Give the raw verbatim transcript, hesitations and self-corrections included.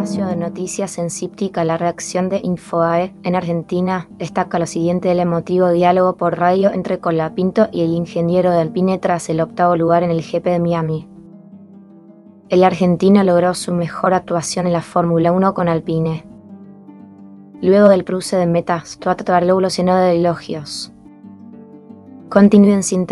espacio de noticias en Cíptica, la redacción de Infobae en Argentina destaca lo siguiente del emotivo diálogo por radio entre Colapinto y el ingeniero de Alpine tras el octavo lugar en el G P de Miami. El argentino logró su mejor actuación en la Fórmula uno con Alpine. Luego del cruce de metas, Tua Tagovailoa lo llenó de elogios. Continúen sin